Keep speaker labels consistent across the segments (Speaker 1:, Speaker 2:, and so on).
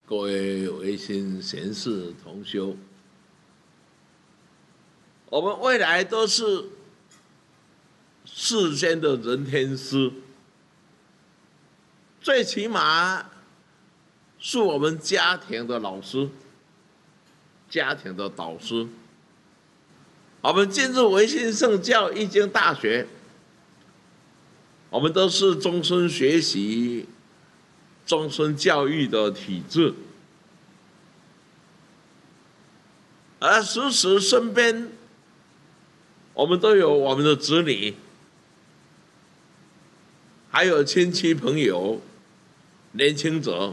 Speaker 1: 各位维新贤士同修，我们未来都是世间的人天师，最起码是我们家庭的老师、家庭的导师。我们进入维新圣教易经大学，我们都是终身学习、终身教育的体制，而时时身边，我们都有我们的子女，还有亲戚朋友、年轻者。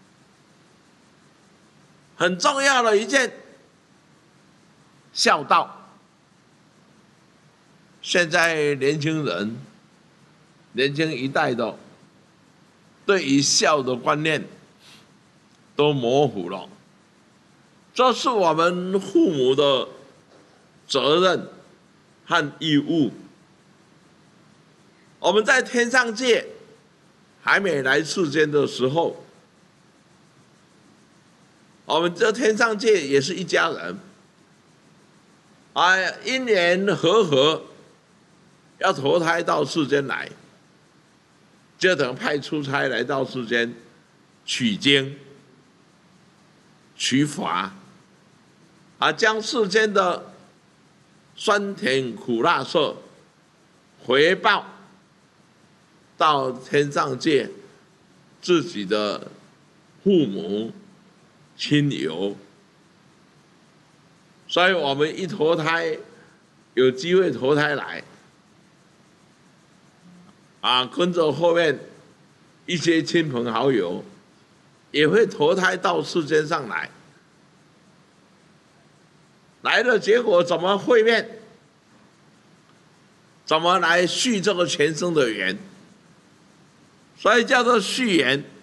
Speaker 1: 很重要的一件，孝道。现在年轻人、年轻一代的，对于孝的观念都模糊了，这是我们父母的责任和义务。我们在天上界还没来世间的时候，我们这天上界也是一家人，因缘和合，要投胎到世间来，就等派出差来到世间取经、取法，将世间的酸甜苦辣涩回报到天上界自己的父母亲友。所以我们一投胎，有机会投胎来，跟着后面一些亲朋好友也会投胎到世间上来，来的结果怎么会面？怎么来续这个前生的缘？所以叫做续缘。